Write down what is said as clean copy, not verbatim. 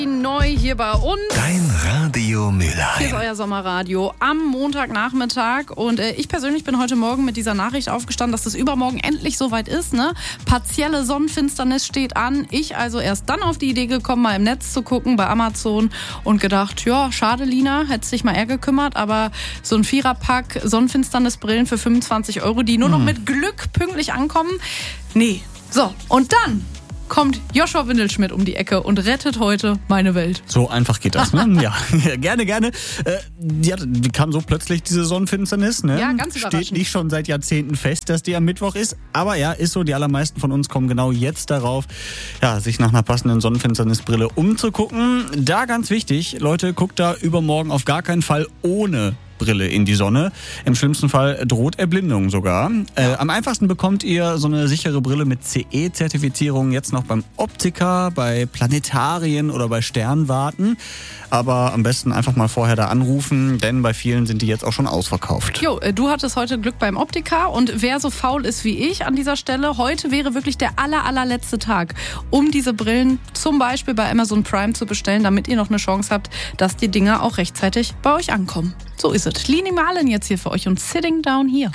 Neu hier bei uns. Dein Radio Hier Mülheim. ist euer Sommerradio am Montagnachmittag und ich persönlich bin heute Morgen mit dieser Nachricht aufgestanden, dass das übermorgen endlich soweit ist. Ne? Partielle Sonnenfinsternis steht an. Ich also erst dann auf die Idee gekommen, mal im Netz zu gucken bei Amazon und gedacht, ja, schade Lina, hättest dich mal eher gekümmert, aber so ein Viererpack Sonnenfinsternisbrillen für 25 €, die nur noch mit Glück pünktlich ankommen. Nee. So, und dann kommt Joshua Windelschmidt um die Ecke und rettet heute meine Welt. So einfach geht das, ne? Ja, gerne. Die kam so plötzlich, diese Sonnenfinsternis, ne? Ja, ganz überraschend. Steht nicht schon seit Jahrzehnten fest, dass die am Mittwoch ist. Aber ja, ist so, die allermeisten von uns kommen genau jetzt darauf, ja, sich nach einer passenden Sonnenfinsternisbrille umzugucken. Da ganz wichtig, Leute, guckt da übermorgen auf gar keinen Fall ohne Brille in die Sonne. Im schlimmsten Fall droht Erblindung sogar. Am einfachsten bekommt ihr so eine sichere Brille mit CE-Zertifizierung jetzt noch beim Optiker, bei Planetarien oder bei Sternwarten. Aber am besten einfach mal vorher da anrufen, denn bei vielen sind die jetzt auch schon ausverkauft. Jo, du hattest heute Glück beim Optiker und wer so faul ist wie ich an dieser Stelle, heute wäre wirklich der allerletzte Tag, um diese Brillen zum Beispiel bei Amazon Prime zu bestellen, damit ihr noch eine Chance habt, dass die Dinger auch rechtzeitig bei euch ankommen. So ist es. Lini Marlen jetzt hier für euch und Sitting Down Here.